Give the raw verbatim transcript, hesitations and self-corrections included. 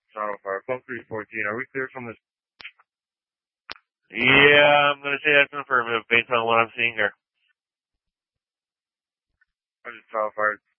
Toronto Fire. Club three fourteen. Are we clear from this? Yeah, I'm going to say that's an affirmative based on what I'm seeing here. I just Toronto Fire